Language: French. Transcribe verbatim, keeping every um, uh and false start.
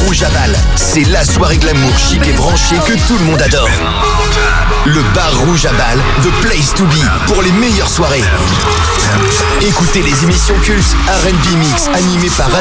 Rouge à Bâle. C'est la soirée glamour chic et branchée que tout le monde adore. Le bar Rouge à Bâle, the place to be pour les meilleures soirées. Écoutez les émissions cultes R and B Mix animées par